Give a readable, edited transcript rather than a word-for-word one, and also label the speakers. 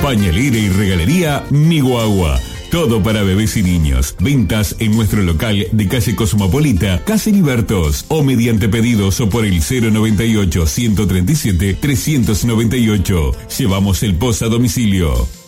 Speaker 1: Pañalera y regalería Mi Guagua. Todo para bebés y niños. Ventas en nuestro local de calle Cosmopolita, Casi Libertos, o mediante pedidos o por el 098 137 398. Llevamos el post a domicilio.